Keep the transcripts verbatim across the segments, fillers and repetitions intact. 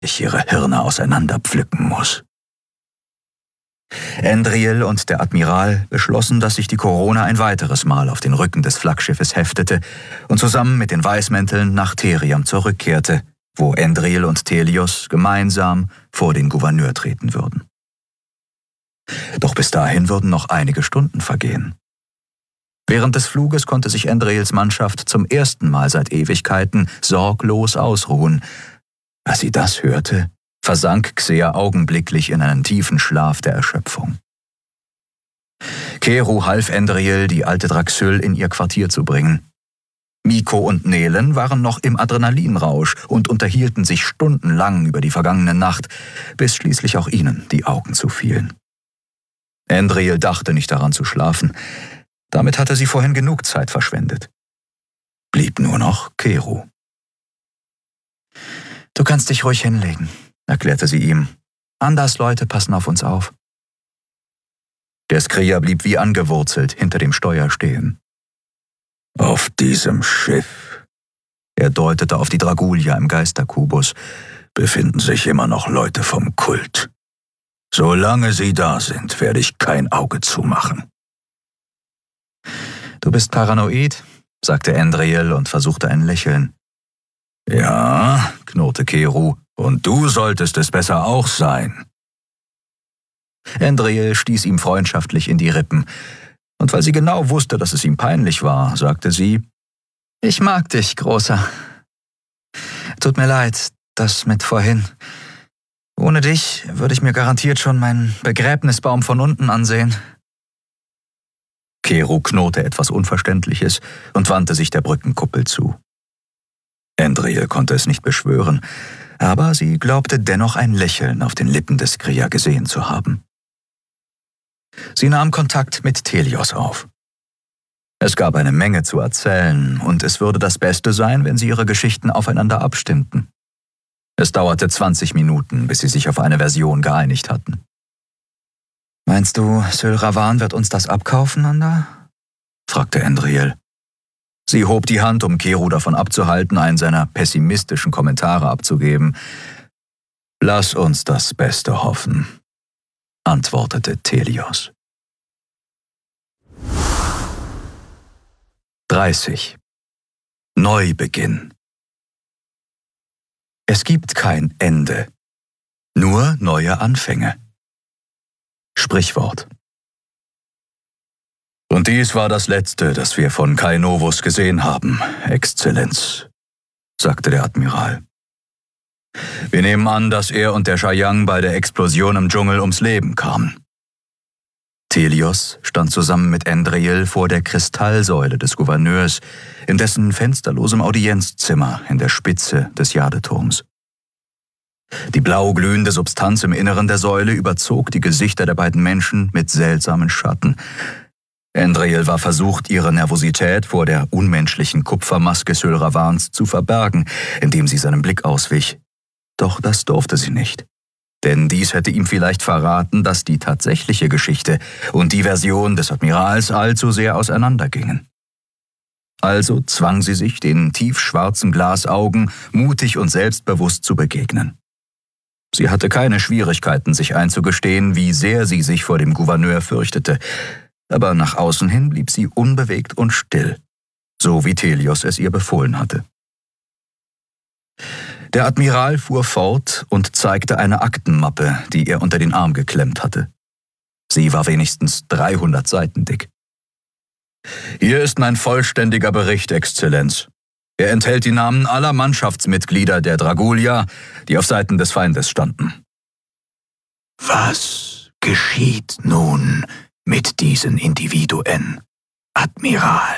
ich ihre Hirne auseinanderpflücken muss. Andriel und der Admiral beschlossen, dass sich die Corona ein weiteres Mal auf den Rücken des Flaggschiffes heftete und zusammen mit den Weißmänteln nach Theriam zurückkehrte, wo Andriel und Thelios gemeinsam vor den Gouverneur treten würden. Doch bis dahin würden noch einige Stunden vergehen. Während des Fluges konnte sich Andriels Mannschaft zum ersten Mal seit Ewigkeiten sorglos ausruhen. Als sie das hörte, versank Xea augenblicklich in einen tiefen Schlaf der Erschöpfung. Keru half Andriel, die alte Draxyl in ihr Quartier zu bringen. Miko und Nelen waren noch im Adrenalinrausch und unterhielten sich stundenlang über die vergangene Nacht, bis schließlich auch ihnen die Augen zufielen. Andriel dachte nicht daran zu schlafen. Damit hatte sie vorhin genug Zeit verschwendet. Blieb nur noch Keru. »Du kannst dich ruhig hinlegen«, erklärte sie ihm. »Anders Leute passen auf uns auf.« Der Skrier blieb wie angewurzelt hinter dem Steuer stehen. »Auf diesem Schiff«, er deutete auf die Dragulia im Geisterkubus, »befinden sich immer noch Leute vom Kult. Solange sie da sind, werde ich kein Auge zumachen.« »Du bist paranoid«, sagte Andriel und versuchte ein Lächeln. »Ja«, knurrte Keru, »und du solltest es besser auch sein.« Andriel stieß ihm freundschaftlich in die Rippen, und weil sie genau wusste, dass es ihm peinlich war, sagte sie, »Ich mag dich, Großer. Tut mir leid, das mit vorhin. Ohne dich würde ich mir garantiert schon meinen Begräbnisbaum von unten ansehen.« Keru knurrte etwas Unverständliches und wandte sich der Brückenkuppel zu. Andriel konnte es nicht beschwören, aber sie glaubte dennoch ein Lächeln auf den Lippen des Skrier gesehen zu haben. Sie nahm Kontakt mit Thelios auf. Es gab eine Menge zu erzählen, und es würde das Beste sein, wenn sie ihre Geschichten aufeinander abstimmten. Es dauerte zwanzig Minuten, bis sie sich auf eine Version geeinigt hatten. »Meinst du, Syl Ravan wird uns das abkaufen, Nanda?« fragte Andriel. Sie hob die Hand, um Keru davon abzuhalten, einen seiner pessimistischen Kommentare abzugeben. »Lass uns das Beste hoffen«, antwortete Thelios. dreißig. Neubeginn. Es gibt kein Ende, nur neue Anfänge. Sprichwort. »Und dies war das Letzte, das wir von Kai Novus gesehen haben, Exzellenz«, sagte der Admiral. »Wir nehmen an, dass er und der Shayang bei der Explosion im Dschungel ums Leben kamen.« Thelios stand zusammen mit Andriel vor der Kristallsäule des Gouverneurs, in dessen fensterlosem Audienzzimmer in der Spitze des Jadeturms. Die blau glühende Substanz im Inneren der Säule überzog die Gesichter der beiden Menschen mit seltsamen Schatten. Andriel war versucht, ihre Nervosität vor der unmenschlichen Kupfermaske Syl Ravans zu verbergen, indem sie seinem Blick auswich. Doch das durfte sie nicht. Denn dies hätte ihm vielleicht verraten, dass die tatsächliche Geschichte und die Version des Admirals allzu sehr auseinandergingen. Also zwang sie sich, den tiefschwarzen Glasaugen mutig und selbstbewusst zu begegnen. Sie hatte keine Schwierigkeiten, sich einzugestehen, wie sehr sie sich vor dem Gouverneur fürchtete, aber nach außen hin blieb sie unbewegt und still, so wie Thelios es ihr befohlen hatte. Der Admiral fuhr fort und zeigte eine Aktenmappe, die er unter den Arm geklemmt hatte. Sie war wenigstens dreihundert Seiten dick. »Hier ist mein vollständiger Bericht, Exzellenz. Er enthält die Namen aller Mannschaftsmitglieder der Dragulia, die auf Seiten des Feindes standen.« »Was geschieht nun mit diesen Individuen, Admiral?«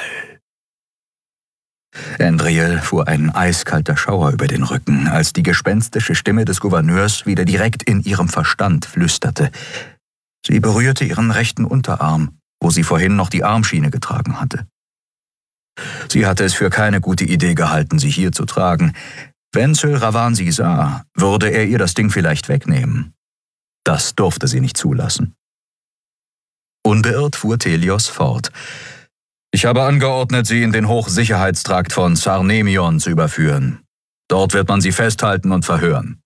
Andriel fuhr ein eiskalter Schauer über den Rücken, als die gespenstische Stimme des Gouverneurs wieder direkt in ihrem Verstand flüsterte. Sie berührte ihren rechten Unterarm, wo sie vorhin noch die Armschiene getragen hatte. Sie hatte es für keine gute Idee gehalten, sie hier zu tragen. Wenn Syl Ravan sie sah, würde er ihr das Ding vielleicht wegnehmen. Das durfte sie nicht zulassen. Unbeirrt fuhr Thelios fort. »Ich habe angeordnet, sie in den Hochsicherheitstrakt von Sarnemion zu überführen. Dort wird man sie festhalten und verhören.